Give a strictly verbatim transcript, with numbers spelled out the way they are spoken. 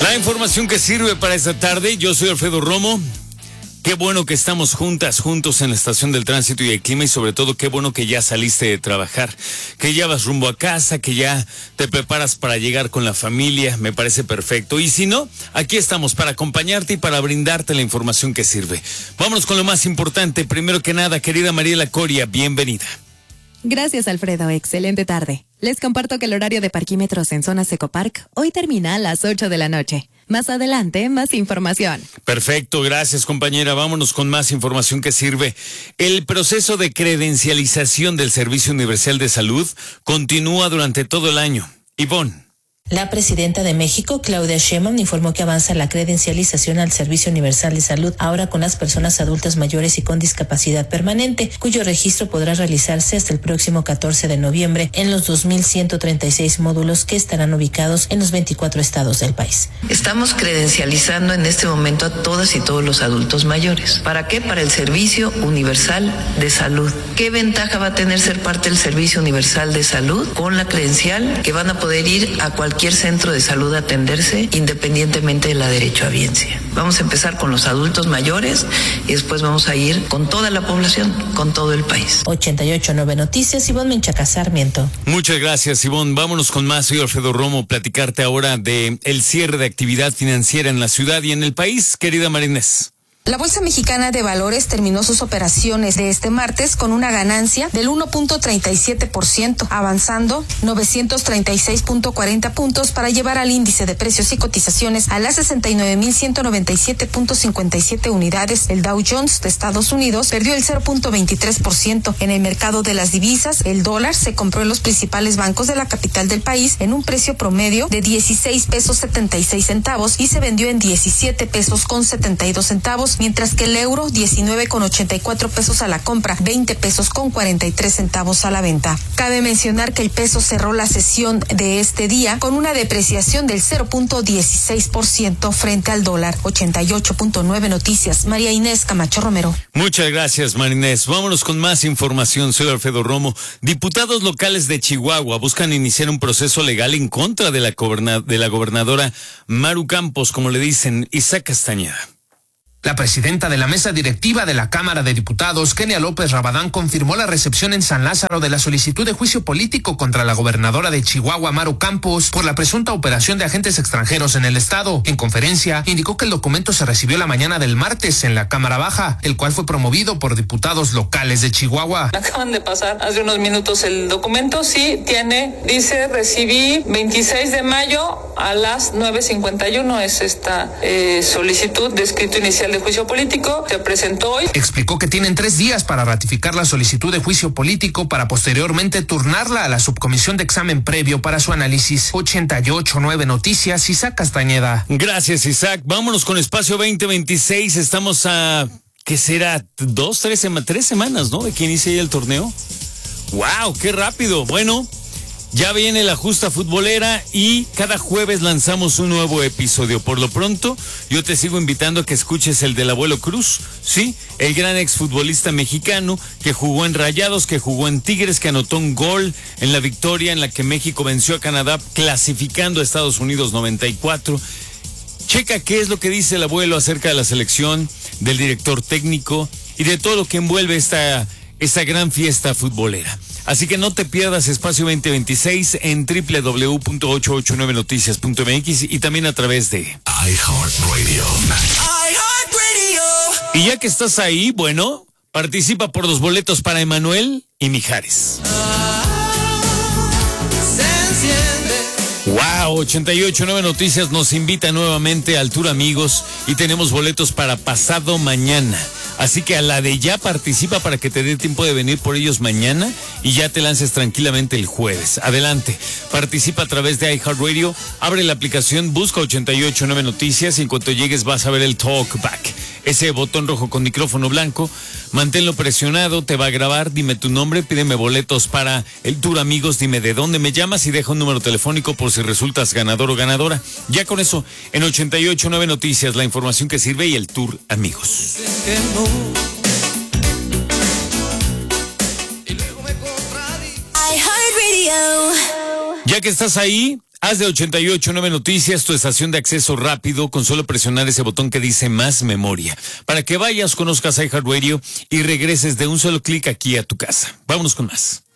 La información que sirve para esta tarde, yo soy Alfredo Romo. Qué bueno que estamos juntas, juntos en la estación del tránsito y el clima, y sobre todo qué bueno que ya saliste de trabajar, que ya vas rumbo a casa, que ya te preparas para llegar con la familia, me parece perfecto. Y si no, aquí estamos para acompañarte y para brindarte la información que sirve. Vámonos con lo más importante. Primero que nada, querida Mariela Coria, bienvenida. Gracias, Alfredo. Excelente tarde. Les comparto que el horario de parquímetros en Zona Ecopark hoy termina a las ocho de la noche. Más adelante, más información. Perfecto, gracias, compañera. Vámonos con más información que sirve. El proceso de credencialización del Servicio Universal de Salud continúa durante todo el año. Ivonne. La presidenta de México, Claudia Sheinbaum, informó que avanza la credencialización al Servicio Universal de Salud ahora con las personas adultas mayores y con discapacidad permanente, cuyo registro podrá realizarse hasta el próximo catorce de noviembre en los dos mil ciento treinta y seis módulos que estarán ubicados en los veinticuatro estados del país. Estamos credencializando en este momento a todas y todos los adultos mayores. ¿Para qué? Para el Servicio Universal de Salud. ¿Qué ventaja va a tener ser parte del Servicio Universal de Salud? Con la credencial que van a poder ir a cualquier cualquier centro de salud a atenderse independientemente de la derechohabiencia. Vamos a empezar con los adultos mayores y después vamos a ir con toda la población, con todo el país. ochenta y ocho punto nueve Noticias, Ivonne Menchaca Sarmiento. Muchas gracias, Ivonne. Vámonos con más. Soy Alfredo Romo, platicarte ahora de el cierre de actividad financiera en la ciudad y en el país, querida Marinés. La Bolsa Mexicana de Valores terminó sus operaciones de este martes con una ganancia del uno punto treinta y siete por ciento, avanzando novecientos treinta y seis punto cuarenta puntos para llevar al índice de precios y cotizaciones a las sesenta y nueve mil ciento noventa y siete punto cincuenta y siete unidades. El Dow Jones de Estados Unidos perdió el cero punto veintitrés por ciento. En el mercado de las divisas, el dólar se compró en los principales bancos de la capital del país en un precio promedio de dieciséis pesos setenta y seis centavos y se vendió en diecisiete pesos con setenta y dos centavos. Mientras que el euro, diecinueve con ochenta y cuatro pesos a la compra, veinte pesos con cuarenta y tres centavos a la venta. Cabe mencionar que el peso cerró la sesión de este día con una depreciación del cero punto dieciséis por ciento frente al dólar. ochenta y ocho punto nueve Noticias, María Inés Camacho Romero. Muchas gracias, Marinés. Vámonos con más información. Soy Alfredo Romo. Diputados locales de Chihuahua buscan iniciar un proceso legal en contra de la, goberna- de la gobernadora Maru Campos, como le dicen, Isaac Castañeda. La presidenta de la mesa directiva de la Cámara de Diputados, Kenia López Rabadán, confirmó la recepción en San Lázaro de la solicitud de juicio político contra la gobernadora de Chihuahua, Maru Campos, por la presunta operación de agentes extranjeros en el estado. En conferencia, indicó que el documento se recibió la mañana del martes en la Cámara Baja, el cual fue promovido por diputados locales de Chihuahua. Acaban de pasar hace unos minutos el documento, sí tiene, dice, recibí veintiséis de mayo a las nueve cincuenta y uno, es esta eh, solicitud de escrito inicial de juicio político, se presentó hoy. Explicó que tienen tres días para ratificar la solicitud de juicio político para posteriormente turnarla a la subcomisión de examen previo para su análisis. ochenta y ocho punto nueve Noticias, Isaac Castañeda. Gracias, Isaac. Vámonos con Espacio veinte veintiséis. Estamos a, ¿qué será? Dos, tres, sema- tres semanas, ¿no? De que inicie ya el torneo. ¡Wow! ¡Qué rápido! Bueno, ya viene la justa futbolera y cada jueves lanzamos un nuevo episodio. Por lo pronto, yo te sigo invitando a que escuches el del Abuelo Cruz, ¿sí? El gran exfutbolista mexicano que jugó en Rayados, que jugó en Tigres, que anotó un gol en la victoria en la que México venció a Canadá, clasificando a Estados Unidos noventa y cuatro. Checa qué es lo que dice el abuelo acerca de la selección, del director técnico y de todo lo que envuelve esta, esta gran fiesta futbolera. Así que no te pierdas Espacio veinte veintiséis en doble u doble u doble u punto ochocientos ochenta y nueve noticias punto m x y también a través de iHeartRadio. iHeartRadio. Y ya que estás ahí, bueno, participa por los boletos para Emanuel y Mijares. Wow, ochenta y ocho punto nueve Noticias nos invita nuevamente al Tour Amigos y tenemos boletos para pasado mañana. Así que a la de ya participa para que te dé tiempo de venir por ellos mañana y ya te lances tranquilamente el jueves. Adelante, participa a través de iHeartRadio, abre la aplicación, busca ochenta y ocho punto nueve Noticias y en cuanto llegues vas a ver el Talkback. Ese botón rojo con micrófono blanco, manténlo presionado, te va a grabar, dime tu nombre, pídeme boletos para el Tour Amigos, dime de dónde me llamas y deja un número telefónico por si resultas ganador o ganadora. Ya con eso, en ochenta y ocho punto nueve Noticias, la información que sirve y el Tour Amigos. Ya que estás ahí, Haz de ochenta y ocho punto nueve Noticias tu estación de acceso rápido con solo presionar ese botón que dice más memoria. Para que vayas, conozcas iHeartRadio y regreses de un solo clic aquí a tu casa. Vámonos con más.